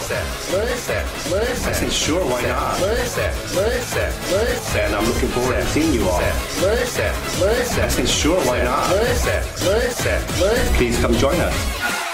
I said, sure, why not? And I'm looking forward to seeing you all. I said, sure, why not? Please come join us.